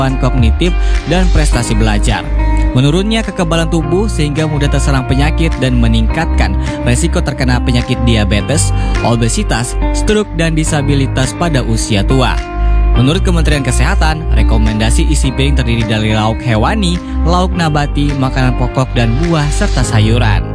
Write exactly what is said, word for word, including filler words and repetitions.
kognitif dan prestasi belajar. Menurunnya kekebalan tubuh sehingga mudah terserang penyakit dan meningkatkan resiko terkena penyakit diabetes, obesitas, stroke, dan disabilitas pada usia tua. Menurut Kementerian Kesehatan, rekomendasi isi piring terdiri dari lauk hewani, lauk nabati, makanan pokok, dan buah serta sayuran.